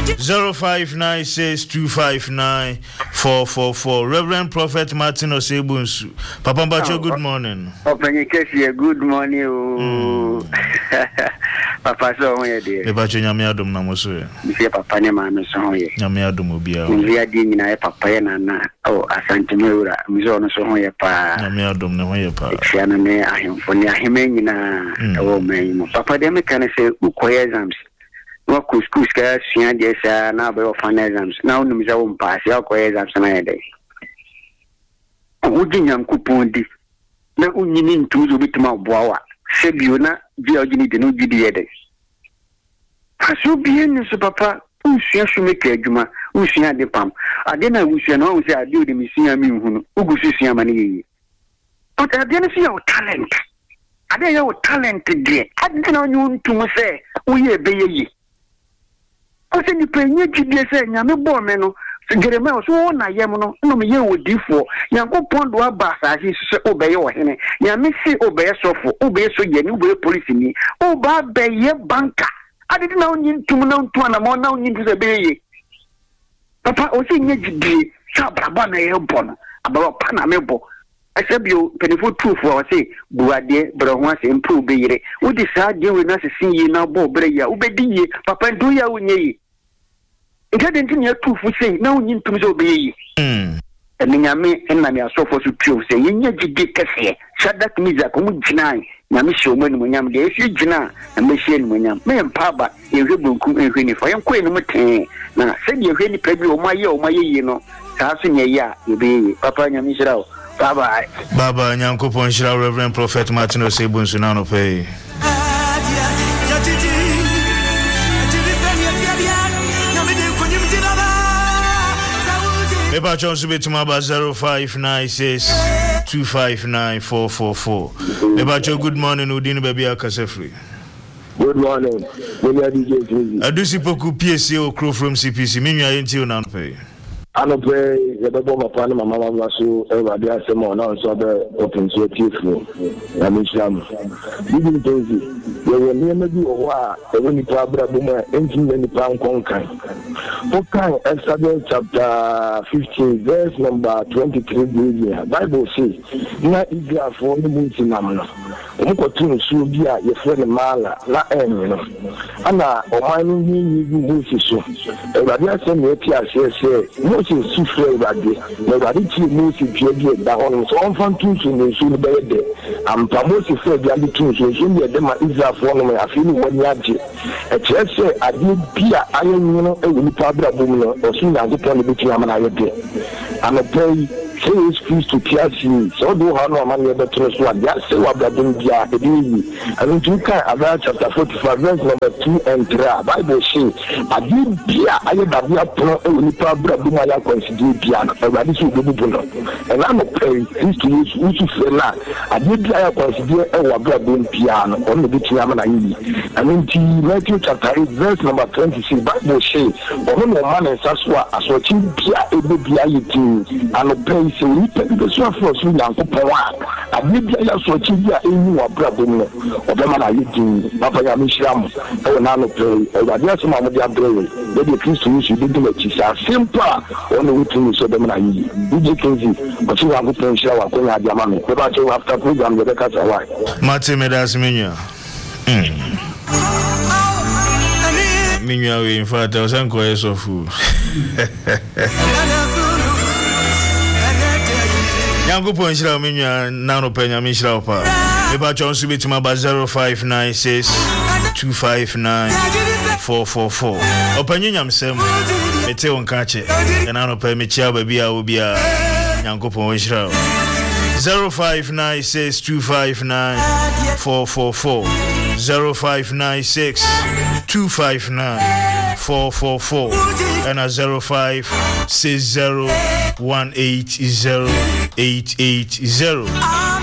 0596259444. Reverend Prophet Martin Osebunsu. Papa Bacho, good morning. Good morning. Papa, so here, dear. The Bacho Yamiadum Namosu. If Papa Nema, so here. Yamiadum Obia. We are doing a Papa and Asante Mura, Mizono, so here, Pa. Yamiadum, no way, Pa. Shannon, I am for Himena. Oh, man. Papa, they can say, Ukoya exams. What could school scarce, yes, now by final exams. Now, no, Miss Own pass, your exams another day. Would you Kupundi? No, you need to do with my boa. Sebiona, Georgini, the no GD. So be in the papa, who seems to make a juma, who see at the pump. I didn't wish you know, say I do the missing who goes to see money. But I didn't see our talent. I didn't know talent today. I didn't know to say, we are baby. I said, you pay your GDS and you're no born, man. Jeremiah, so na yemono no me ye wodi fo yankopon do aba asase so obey wo hene ya me se obey sofo obey so ye ni obey police ni oba be ye banka adede na onyin tum na ntu na mo na onyin tu se be ye papa o se nye gidi sa braba na ye bono aba pa na me bo asebio penifo tu fo o se buade bro ho ase improve be yire wo di sa de we na se sin yi na bo bre ya obedi ye papa ndo ya wonye yi. It hadn't in your two for say, no, you to obey. And Yami and Namia so for to prove say, you need to get Cassia. Shut that means a common Yamisho when Yam gave you Jina and Machine when Yam, Mam Papa, you will come in if I am quite no matter. Now, said you really play my you know, Sassing ya, you be Papa Yamisho. Bye bye. Baba Yanko Ponchra, Reverend Prophet Martin Osebunsu Nano pay. Eba Jones be to my 0596259444. Eba Joe, good morning, Udin baby Akasefri. Good morning. I do see Poku PSO crew from CPC. Mean you ain't now pay. I don't pray the Baba Pan, my mama was so everybody has some on so the open so tearful. I mean, some didn't do there were near maybe a while, when you probably engine any pound conquer. Okay, Exodus chapter 15, verse number 23. Bible says, not eager for the multinamna. Umukotun Subia, your friend Mala, La Emino. Anna, or mining you Moses. Everybody has some Moses Sufre, nobody to Moses Piaget, that on his own fun tools in the soon bed. And Pamosi said the other tools, so soon the Dema Israel for me, I feel one yaji. A church say, I did Pia, iron, you know, a will Pabra Bumino, or soon as the point between Amanayate. I'm a pay. Say his fees to Piazzi, so do how no man ever trust one. That's what Babindia, the baby. And in Tuka, about chapter 45, verse number 2 and 3, Bible says, I did Pia, I had a pro, only Pabra Bumaya consider piano, and I did Bubuno. And I'm a pray, this to use Usufela. I did consider a Wabra piano, on the Bitiamana. And in Matthew chapter 8, verse number 26, Bible says, One man and Saswa, as what you Pia, a baby, and a pray. So we take the source for Sudan to Pawan. I maybe I saw Chivia in your problem of the man I eat Papa Yamisham, or Nano Play, or just Mamma Diablo. Maybe Christ to use you didn't let you say simple on the way to so the man I eat. You can see, but you have to show up when I have your money. But you have to program the cat away. Martin Medas Minya. Minya, in fact, I was unconscious of food. Yango Ponchra Minya Nano Penya Mishra Pa. Eba Jones be to my 0596259444. Opinion Sam Mete on Kache and Nano Pemicha baby I will be a Yango Ponchra 0596259444 0596259444 and a 0560180880.